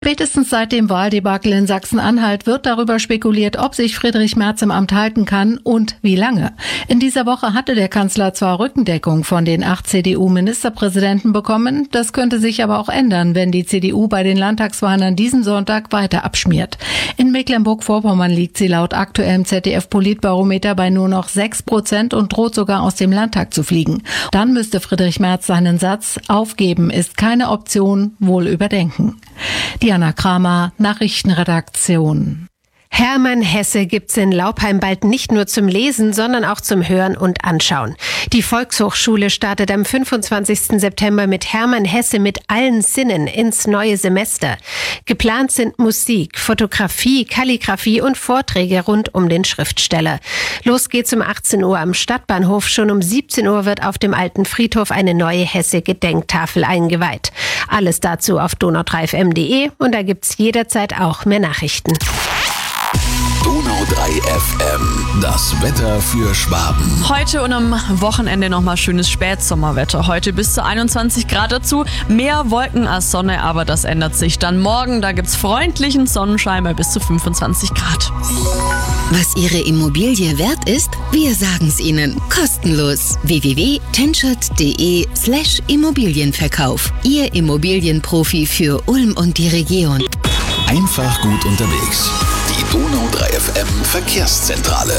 Spätestens seit dem Wahldebakel in Sachsen-Anhalt wird darüber spekuliert, ob sich Friedrich Merz im Amt halten kann und wie lange. In dieser Woche hatte der Kanzler zwar Rückendeckung von den 8 CDU-Ministerpräsidenten bekommen, das könnte sich aber auch ändern, wenn die CDU bei den Landtagswahlen an diesem Sonntag weiter abschmiert. In Mecklenburg-Vorpommern liegt sie laut aktuellem ZDF-Politbarometer bei nur noch 6% und droht sogar aus dem Landtag zu fliegen. Dann müsste Friedrich Merz seinen Satz "Aufgeben ist keine Option" wohl überdenken. Diana Kramer, Nachrichtenredaktion. Hermann Hesse gibt's in Laupheim bald nicht nur zum Lesen, sondern auch zum Hören und Anschauen. Die Volkshochschule startet am 25. September mit Hermann Hesse mit allen Sinnen ins neue Semester. Geplant sind Musik, Fotografie, Kalligraphie und Vorträge rund um den Schriftsteller. Los geht's um 18 Uhr am Stadtbahnhof. Schon um 17 Uhr wird auf dem alten Friedhof eine neue Hesse-Gedenktafel eingeweiht. Alles dazu auf donau3fm.de und da gibt's jederzeit auch mehr Nachrichten. Donau 3 FM, das Wetter für Schwaben. Heute und am Wochenende nochmal schönes Spätsommerwetter. Heute bis zu 21 Grad dazu. Mehr Wolken als Sonne, aber das ändert sich dann morgen. Da gibt's freundlichen Sonnenschein bei bis zu 25 Grad. Was Ihre Immobilie wert ist, wir sagen's Ihnen. Kostenlos. www.tenschert.de/Immobilienverkauf. Ihr Immobilienprofi für Ulm und die Region. Einfach gut unterwegs. Die Donau 3 FM Verkehrszentrale.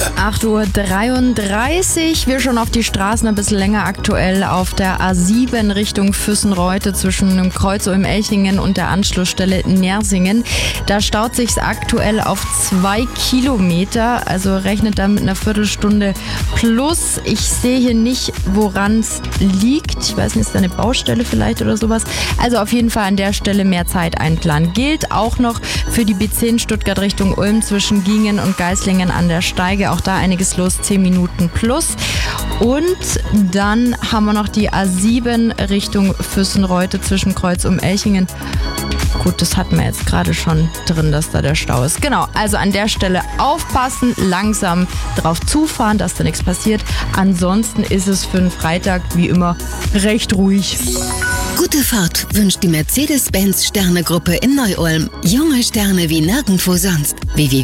8:33 Uhr. Wir schon auf die Straßen ein bisschen länger aktuell auf der A7 Richtung Füssen-Reutte zwischen dem Kreuz Ulm-Elchingen und der Anschlussstelle Nersingen. Da staut sich's aktuell auf 2 Kilometer, also rechnet da mit einer Viertelstunde plus. Ich sehe hier nicht, woran es liegt. Ich weiß nicht, ist da eine Baustelle vielleicht oder sowas. Also auf jeden Fall an der Stelle mehr Zeit einplanen. Gilt auch noch für die B10 Stuttgart Richtung Ulm zwischen Giengen und Geislingen an der Steige. Auch da einiges los, 10 Minuten plus. Und dann haben wir noch die A7 Richtung Füssen-Reutte zwischen Kreuz und Elchingen. Gut, das hatten wir jetzt gerade schon drin, dass da der Stau ist. Genau, also an der Stelle aufpassen, langsam drauf zufahren, dass da nichts passiert. Ansonsten ist es für einen Freitag wie immer recht ruhig. Gute Fahrt wünscht die Mercedes-Benz Sterne-Gruppe in Neu-Ulm. Junge Sterne wie nirgendwo sonst.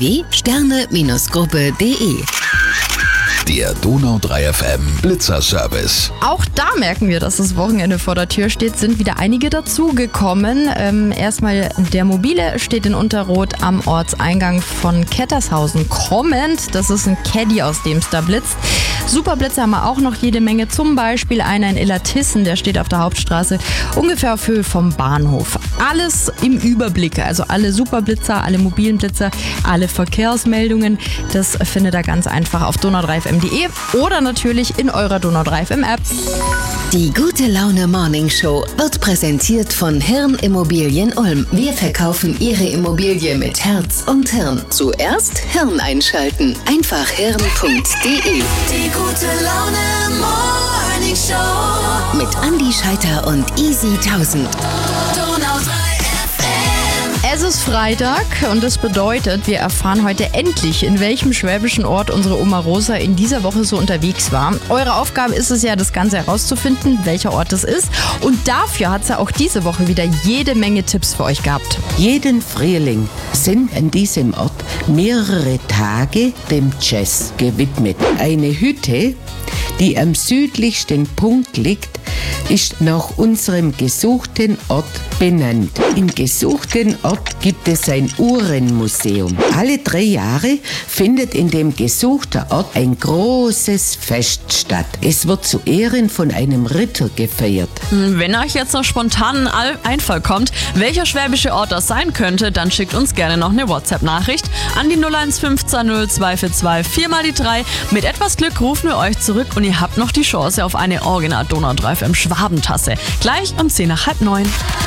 www.sterne-gruppe.de. Der Donau 3 FM Blitzerservice. Auch da merken wir, dass das Wochenende vor der Tür steht, sind wieder einige dazugekommen. Erstmal der Mobile steht in Unterroth am Ortseingang von Kettershausen kommend. Das ist ein Caddy, aus dem es da blitzt. Superblitze haben wir auch noch jede Menge. Zum Beispiel einer in Illertissen, der steht auf der Hauptstraße ungefähr auf Höhe vom Bahnhof. Alles im Überblick, also alle Superblitzer, alle mobilen Blitzer, alle Verkehrsmeldungen. Das findet ihr ganz einfach auf donau3fm.de oder natürlich in eurer Donau 3 FM App. Die Gute Laune Morning Show wird präsentiert von Hirn Immobilien Ulm. Wir verkaufen Ihre Immobilie mit Herz und Hirn. Zuerst Hirn einschalten. Einfach hirn.de. Die Gute Laune Morning Show mit Andi Scheiter und Easy 1000. Donau 3 FM. Es ist Freitag und das bedeutet, wir erfahren heute endlich, in welchem schwäbischen Ort unsere Oma Rosa in dieser Woche so unterwegs war. Eure Aufgabe ist es ja, das Ganze herauszufinden, welcher Ort es ist. Und dafür hat sie auch diese Woche wieder jede Menge Tipps für euch gehabt. Jeden Frühling sind an diesem Ort mehrere Tage dem Jazz gewidmet. Eine Hütte, die am südlichsten Punkt liegt, ist nach unserem gesuchten Ort benannt. Im gesuchten Ort gibt es ein Uhrenmuseum. Alle 3 Jahre findet in dem gesuchten Ort ein großes Fest statt. Es wird zu Ehren von einem Ritter gefeiert. Wenn euch jetzt noch spontan ein Einfall kommt, welcher schwäbische Ort das sein könnte, dann schickt uns gerne noch eine WhatsApp-Nachricht an die 0115 0242 4 mal die 3. Mit etwas Glück rufen wir euch zurück und ihr habt noch die Chance auf eine Original Donau 3 FM Schwabentasse. Gleich um 10 nach halb 9.